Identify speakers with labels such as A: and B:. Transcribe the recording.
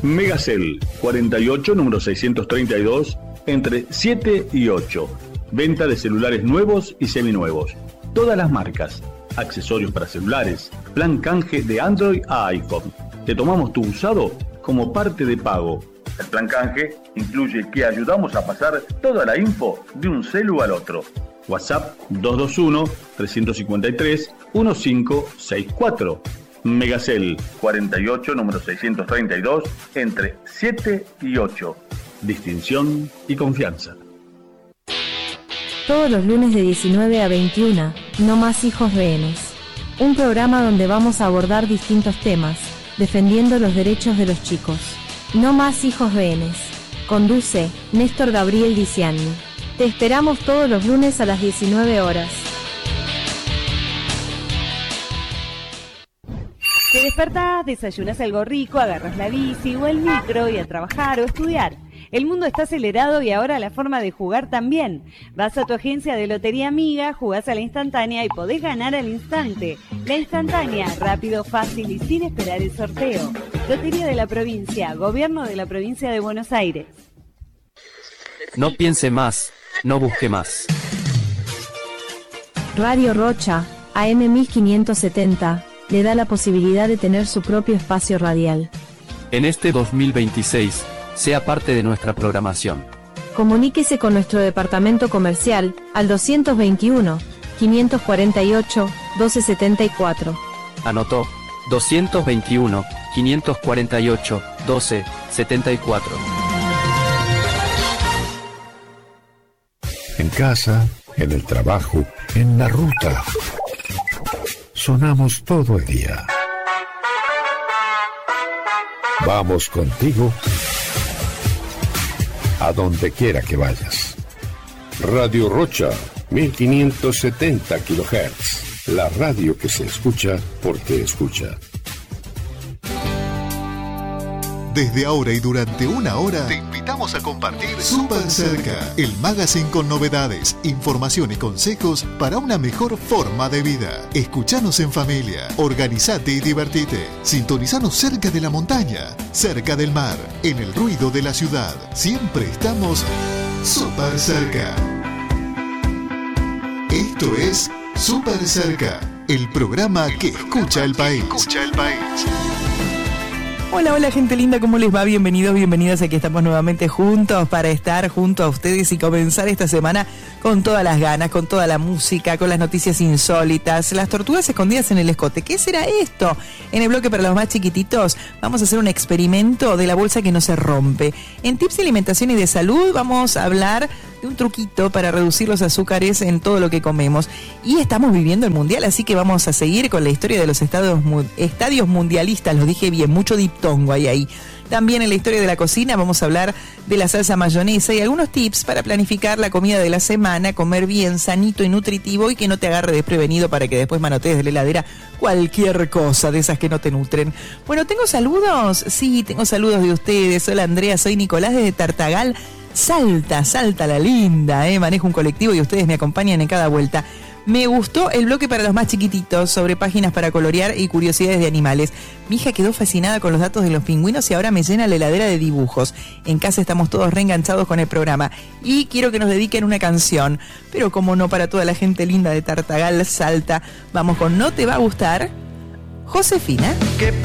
A: Megacel 48, número 632, entre 7 y 8. Venta de celulares nuevos y seminuevos. Todas las marcas. Accesorios para celulares. Plan canje de Android a iPhone. Te tomamos tu usado como parte de pago. El plan canje incluye que ayudamos a pasar toda la info de un celu al otro. WhatsApp 221-353-1564. Megacel 48, número 632, entre 7 y 8. Distinción y confianza.
B: Todos los lunes de 19 a 21, No Más Hijos Rehenes. Un programa donde vamos a abordar distintos temas, defendiendo los derechos de los chicos. No Más Hijos Rehenes. Conduce Néstor Gabriel Diciani. Te esperamos todos los lunes a las 19 horas.
C: Te despertás, desayunás algo rico, agarras la bici o el micro y a trabajar o estudiar. El mundo está acelerado y ahora la forma de jugar también. Vas a tu agencia de Lotería Amiga, jugás a la instantánea y podés ganar al instante. La instantánea, rápido, fácil y sin esperar el sorteo. Lotería de la Provincia, Gobierno de la Provincia de Buenos Aires.
D: No piense más, no busque más.
B: Radio Rocha, AM 1570, le da la posibilidad de tener su propio espacio radial.
D: En este 2026, sea parte de nuestra programación.
B: Comuníquese con nuestro departamento comercial al 221-548-1274.
D: Anotó, 221-548-1274.
E: En casa, en el trabajo, en la ruta. Sonamos todo el día. Vamos contigo a donde quiera que vayas. Radio Rocha, 1570 kHz. La radio que se escucha porque escucha.
F: Desde ahora y durante una hora te invitamos a compartir Súper Cerca, el magazine con novedades, información y consejos para una mejor forma de vida. Escuchanos en familia, organizate y divertite. Sintonizanos cerca de la montaña, cerca del mar, en el ruido de la ciudad. Siempre estamos Súper Cerca. Esto es Súper Cerca, el programa que escucha el país.
G: Hola, hola gente linda, ¿cómo les va? Bienvenidos, bienvenidas, aquí estamos nuevamente juntos para estar junto a ustedes y comenzar esta semana con todas las ganas, con toda la música, con las noticias insólitas, las tortugas escondidas en el escote. ¿Qué será esto? En el bloque para los más chiquititos vamos a hacer un experimento de la bolsa que no se rompe. En tips de alimentación y de salud vamos a hablar de un truquito para reducir los azúcares en todo lo que comemos. Y estamos viviendo el mundial, así que vamos a seguir con la historia de los estadios mundialistas, lo dije bien, mucho diptongo ahí. También en la historia de la cocina vamos a hablar de la salsa mayonesa y algunos tips para planificar la comida de la semana, comer bien, sanito y nutritivo y que no te agarre desprevenido para que después manotees de la heladera cualquier cosa de esas que no te nutren. Bueno, ¿tengo saludos? Sí, tengo saludos de ustedes. Hola Andrea, soy Nicolás desde Tartagal. Salta la linda, manejo un colectivo y ustedes me acompañan en cada vuelta. Me gustó el bloque para los más chiquititos sobre páginas para colorear y curiosidades de animales. Mi hija quedó fascinada con los datos de los pingüinos y ahora me llena la heladera de dibujos. En casa estamos todos reenganchados con el programa y quiero que nos dediquen una canción. Pero como no, para toda la gente linda de Tartagal, Salta, vamos con No Te Va a Gustar, Josefina.